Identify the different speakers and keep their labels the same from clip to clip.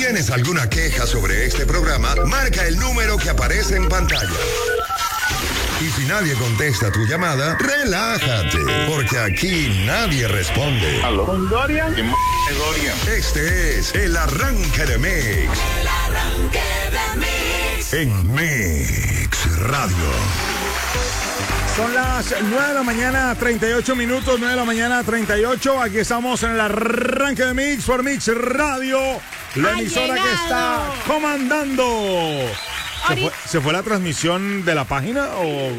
Speaker 1: ¿Tienes alguna queja sobre este programa? Marca el número que aparece en pantalla. Y si nadie contesta tu llamada, relájate, porque aquí nadie responde.
Speaker 2: ¿Aló? ¿Con Dorian? ¿Quién Dorian?
Speaker 1: Este es el arranque de Mix.
Speaker 3: El arranque de Mix.
Speaker 1: En Mix Radio.
Speaker 4: Son las 9 de la mañana, 38 minutos, 9 de la mañana, 38. Aquí estamos en el arranque de Mix por Mix Radio, la emisora que está comandando. ¿Se fue la transmisión de la página o...?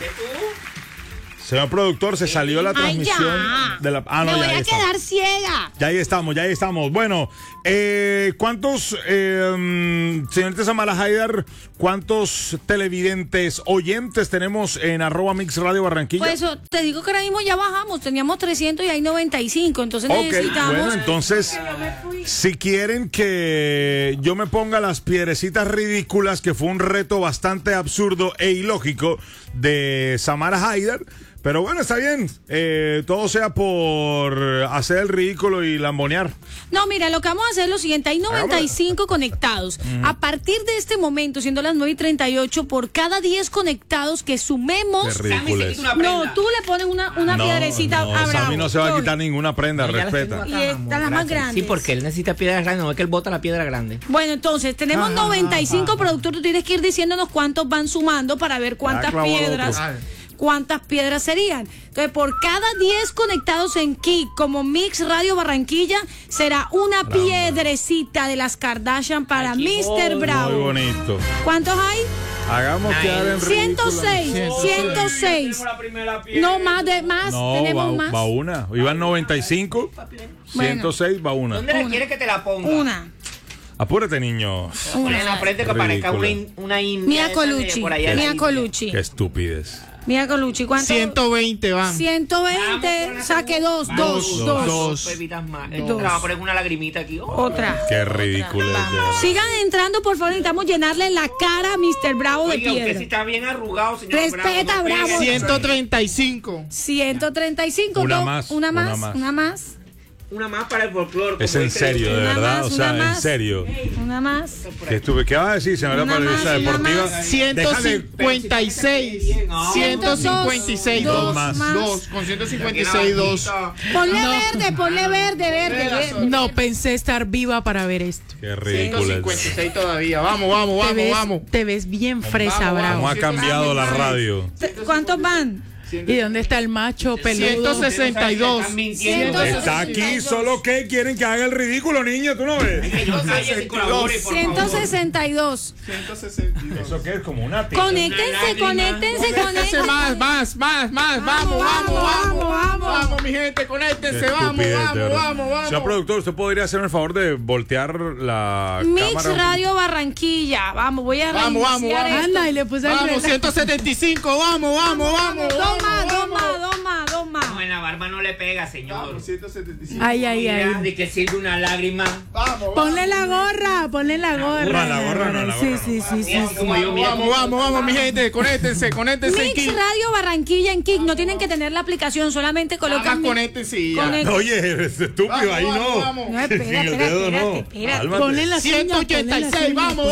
Speaker 4: Señor productor, se salió la transmisión de la...
Speaker 5: Me voy a quedar ciega.
Speaker 4: Ya ahí estamos. Bueno, ¿cuántos, señorita Samara Haidar, cuántos televidentes, oyentes tenemos en @Mix Radio Barranquilla?
Speaker 5: Pues eso, te digo que ahora mismo ya bajamos, teníamos 300 y hay 95, entonces necesitamos...
Speaker 4: Bueno, entonces, si quieren que yo me ponga las piedrecitas ridículas, que fue un reto bastante absurdo e ilógico de Samara Haidar, pero bueno, está bien, todo sea por hacer el ridículo y lambonear.
Speaker 5: No, mira, lo que vamos a hacer es lo siguiente, hay 95 conectados. A partir de este momento, siendo las 9:38, por cada 10 conectados que sumemos...
Speaker 4: Qué ridículo es.
Speaker 5: No, tú le pones una piedrecita a Bravo.
Speaker 4: Sammy no se va a quitar ninguna prenda, respeta.
Speaker 5: Y están las más grandes.
Speaker 6: Sí, porque él necesita piedras grandes, no es que él bota la piedra grande.
Speaker 5: Bueno, entonces, tenemos 95 productores, tú tienes que ir diciéndonos cuántos van sumando para ver cuántas piedras serían. Entonces, por cada 10 conectados en Kik como Mix Radio Barranquilla, será una piedrecita de las Kardashian para Mr. Bravo.
Speaker 4: Muy bonito.
Speaker 5: ¿Cuántos hay?
Speaker 4: Hagamos quedar en ridículo.
Speaker 5: 106. No, más.
Speaker 4: No,
Speaker 5: tenemos más.
Speaker 4: va una. Iban 95, 106, va una.
Speaker 6: ¿Dónde le quieres que te la ponga?
Speaker 5: Una.
Speaker 4: Apúrate, niño.
Speaker 6: Ponle en la frente que parezca una india.
Speaker 5: Mia Colucci.
Speaker 4: Qué estupidez.
Speaker 5: Mira Colucci, ¿cuánto?
Speaker 7: 120 van.
Speaker 5: 120, saque dos.
Speaker 6: Va a poner una lagrimita aquí.
Speaker 5: Otra.
Speaker 4: Qué ridículo.
Speaker 5: Sigan entrando, por favor, necesitamos llenarle la cara a Mr. Bravo de piedra.
Speaker 6: Aunque si está bien arrugado, señor.
Speaker 5: Respeta, Bravo.
Speaker 7: 135.
Speaker 5: 135.
Speaker 4: Una más.
Speaker 6: Una más para el folclore.
Speaker 4: Es en serio, de verdad, o sea, en serio.
Speaker 5: Una más.
Speaker 4: ¿Qué vas a decir, señora periodista deportiva?
Speaker 7: 156. 156.
Speaker 5: Dos
Speaker 7: Más. Con 156, 2.
Speaker 5: Ponle verde.
Speaker 8: No pensé estar viva para ver esto.
Speaker 4: Qué ridículo.
Speaker 7: 156 todavía. Vamos.
Speaker 8: Te ves bien fresa, Bravo.
Speaker 4: ¿Cómo ha cambiado la radio?
Speaker 5: ¿Cuántos van?
Speaker 8: ¿Y dónde está el macho peludo?
Speaker 7: 162.
Speaker 4: Está aquí, solo que quieren que haga el ridículo, niño, ¿tú no ves?
Speaker 5: 162.
Speaker 4: ¿Eso qué es? Como una tía.
Speaker 5: Conéctense.
Speaker 7: Más. Vamos, mi gente, conéctense. Vamos.
Speaker 4: Señor productor, ¿usted podría hacerme el favor de voltear la
Speaker 5: Mix
Speaker 4: cámara?
Speaker 5: Radio Barranquilla. Vamos, voy a
Speaker 7: Vamos.
Speaker 8: Anda, y le puse el
Speaker 7: Vamos, 175. Vamos.
Speaker 5: Dos más.
Speaker 6: No, en la barba no le pega, señor.
Speaker 7: 175.
Speaker 8: Ay.
Speaker 6: De que sirve una lágrima.
Speaker 7: Vamos.
Speaker 8: Ponle la gorra.
Speaker 4: No, la gorra no.
Speaker 8: Sí.
Speaker 7: Vamos, mi gente, conéctense
Speaker 5: Mix Radio Barranquilla en Kik. No tienen que tener la aplicación, solamente colocan.
Speaker 7: Conéctense.
Speaker 4: Oye, eres estúpido, ahí no.
Speaker 7: Vamos.
Speaker 5: No, espérate.
Speaker 8: Ponle la
Speaker 7: 186. Vamos.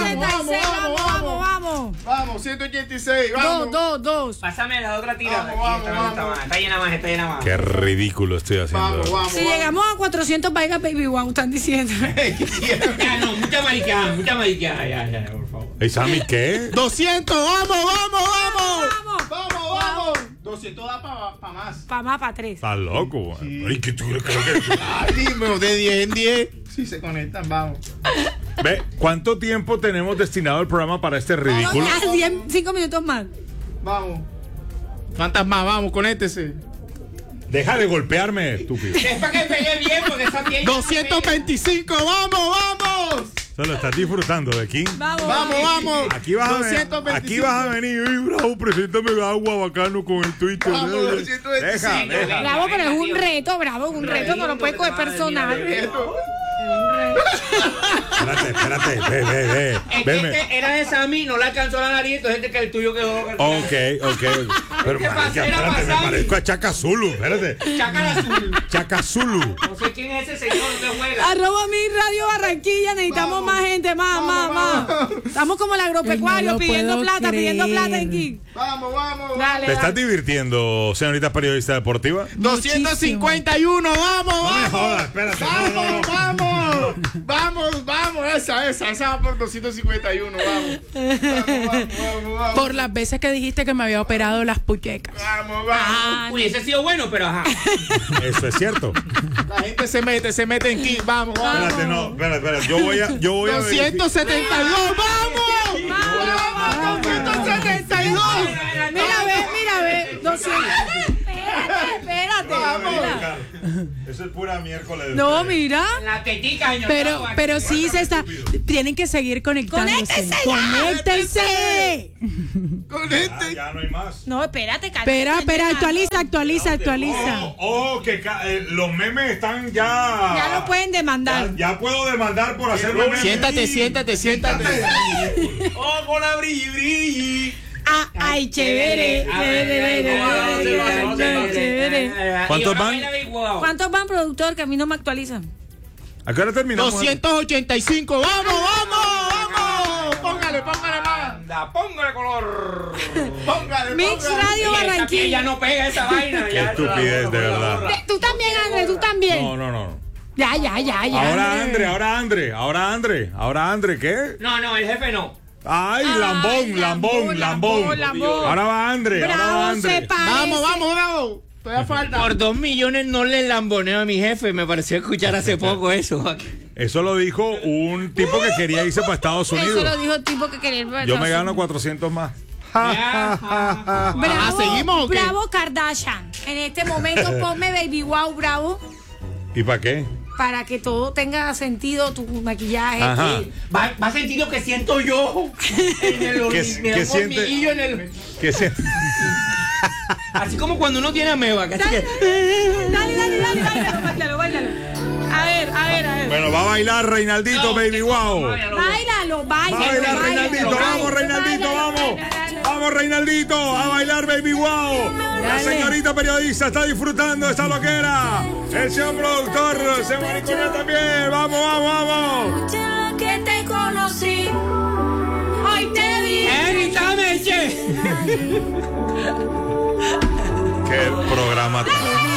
Speaker 7: 186. Vamos.
Speaker 5: Dos.
Speaker 6: Pásame la otra tira.
Speaker 7: Vamos.
Speaker 6: Está llena más.
Speaker 4: Qué ridículo estoy haciendo.
Speaker 7: Vamos.
Speaker 5: Si llegamos a 400 vaigas, baby one, están diciendo.
Speaker 6: Ya, no, mucha mariquada. Ya, por favor.
Speaker 4: ¿Y Sammy qué?
Speaker 7: 200. Vamos. 200 da para más.
Speaker 5: Para más, para 3.
Speaker 4: Estás loco, güey. Ay, ¿qué tú crees que?
Speaker 7: Ay, dime, de 10 en 10. Si se conectan, vamos.
Speaker 4: Ve, ¿cuánto tiempo tenemos destinado el programa para este ridículo?
Speaker 5: 5 minutos más.
Speaker 7: Vamos. ¿Cuántas más? Vamos, conéctese.
Speaker 4: Deja de golpearme, estúpido.
Speaker 6: Es para que pegue bien, porque esa piel.
Speaker 7: 225. Vamos.
Speaker 4: Se lo estás disfrutando de aquí.
Speaker 5: Vamos.
Speaker 4: Aquí vas a venir. Ay, Bravo, preséntame agua bacano con el Twitter.
Speaker 7: Vamos, 225.
Speaker 4: Deja.
Speaker 5: Bravo, pero es un reto, no lo puedes coger personal.
Speaker 4: Espérate. espérate, ve.
Speaker 6: Es que
Speaker 4: Veme.
Speaker 6: este era de Sammy, no le alcanzó la nariz, entonces el tuyo quedó.
Speaker 4: Ok. Pero,
Speaker 6: ¿Qué pasa?
Speaker 4: marica,
Speaker 6: Era
Speaker 4: espérate, me
Speaker 6: pasado.
Speaker 4: parezco a Chaka Zulu, espérate.
Speaker 6: Chacal azul.
Speaker 4: Chaka Zulu.
Speaker 6: No sé quién es ese señor que juega.
Speaker 5: Arroba Mix Radio Barranquilla, necesitamos más gente, más. Estamos como el agropecuario
Speaker 8: No lo
Speaker 5: pidiendo
Speaker 8: puedo
Speaker 5: plata
Speaker 8: creer.
Speaker 5: en Kik.
Speaker 2: Vamos.
Speaker 5: Dale,
Speaker 4: ¿Te estás
Speaker 5: dale.
Speaker 4: divirtiendo, señorita periodista deportiva?
Speaker 7: 251, vamos,
Speaker 4: No me
Speaker 7: vamos.
Speaker 4: jodas, espérate. no.
Speaker 7: Vamos. Esa va por 251, vamos.
Speaker 8: Por las veces que dijiste que me había operado las puchecas.
Speaker 7: Vamos.
Speaker 6: Hubiese sido bueno, pero ajá.
Speaker 4: Eso es cierto.
Speaker 7: La gente se mete en kick, vamos.
Speaker 4: Espérate, no, espérate. Yo voy a
Speaker 7: 272, vamos. 272.
Speaker 5: Mira, ve. 200. Espérate.
Speaker 4: verificar. Eso es pura miércoles.
Speaker 5: No, mira.
Speaker 6: La tetica, señor.
Speaker 8: Pero sí se está. Tienen que seguir conectándose.
Speaker 5: ¡Conéctense!
Speaker 4: Ya no hay más.
Speaker 5: No, espérate, cálmate.
Speaker 8: Espera, actualiza.
Speaker 4: Que los memes están ya.
Speaker 5: Ya lo pueden demandar.
Speaker 4: Ya puedo demandar por hacer memes.
Speaker 7: Siéntate.
Speaker 6: Oh, con la brilli.
Speaker 5: Ay, chévere.
Speaker 4: ¿Cuántos van?
Speaker 5: ¿Cuántos van, productor? Que a mí no me actualizan.
Speaker 4: ¿A qué hora terminamos?
Speaker 7: 285. ¡Vamos! Póngale más.
Speaker 6: Póngale color.
Speaker 5: Mix Radio Barranquilla.
Speaker 6: Ya no pega esa vaina.
Speaker 4: Qué estupidez, de verdad.
Speaker 5: Tú también, André, tú también.
Speaker 4: No.
Speaker 5: Ya.
Speaker 4: Ahora André, ¿qué?
Speaker 6: No, el jefe no.
Speaker 4: Ay, lambón. Ahora va André,
Speaker 5: Bravo, se parece.
Speaker 7: Vamos. Todavía falta.
Speaker 6: Por 2 millones no le lamboneo a mi jefe. Me pareció escuchar hace poco eso.
Speaker 4: Eso lo dijo un tipo que quería irse para Estados
Speaker 5: Eso
Speaker 4: Unidos.
Speaker 5: lo dijo el tipo que quería ir.
Speaker 4: Yo me gano 400 más.
Speaker 5: Bravo,
Speaker 7: ¿seguimos o qué?
Speaker 5: Bravo Kardashian. En este momento ponme Baby Wow, bravo,
Speaker 4: ¿Y para qué?
Speaker 5: para que todo tenga sentido tu maquillaje.
Speaker 4: Ajá.
Speaker 6: Va a sentir lo que siento yo. En el
Speaker 4: ¿Qué siente?
Speaker 6: hormiguillo en el...
Speaker 4: ¿Qué se...
Speaker 6: Así como cuando uno tiene ameba. Así que...
Speaker 5: Dale, báilalo. A ver.
Speaker 4: Bueno, va a bailar Reinaldito, Baby Wow.
Speaker 5: Báilalo,
Speaker 4: Va a bailar Reinaldito, vamos Reinaldito, vamos. Vamos Reinaldito, a bailar Baby Wow. La señorita periodista está disfrutando esta loquera. El señor productor se mariconea también. Vamos.
Speaker 3: Que te conocí, hoy te vi.
Speaker 6: ¡Evítame, che!
Speaker 4: Qué programa tan